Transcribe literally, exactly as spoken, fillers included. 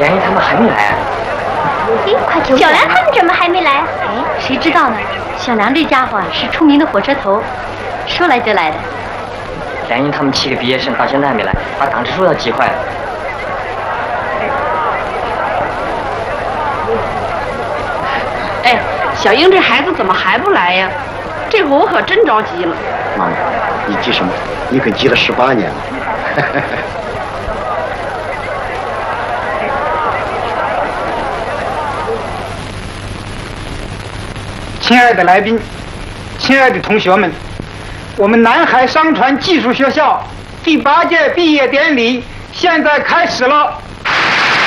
梁姨他们还没来啊？ 咦，快求小梁他们怎么还没来？ 哎，谁知道呢？小梁这家伙啊，是出名的火车头，说来就来的。 梁英他们七个毕业生到现在还没来，把党支书都急坏了。 哎，小英这孩子怎么还不来呀？这会我可真着急了。 妈妈，你急什么？你可急了十八年了。 亲爱的来宾，亲爱的同学们，我们南海商船技术学校第八届毕业典礼现在开始了。